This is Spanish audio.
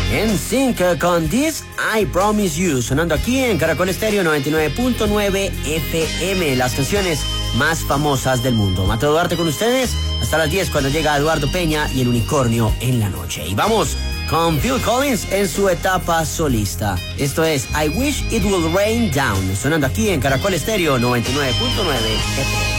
NSYNC con This I Promise You, sonando aquí en Caracol Estéreo 99.9 FM, las canciones más famosas del mundo. Mateo Duarte con ustedes hasta las 10 cuando llega Eduardo Peña y el Unicornio en la noche. Y vamos con Phil Collins en su etapa solista. Esto es I Wish It Will Rain Down, sonando aquí en Caracol Estéreo 99.9 FM.